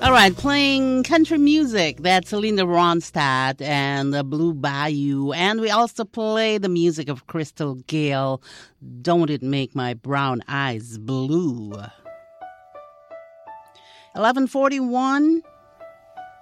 All right, playing country music. That's Linda Ronstadt and the Blue Bayou. And we also play the music of Crystal Gayle, Don't It Make My Brown Eyes Blue. 11:41.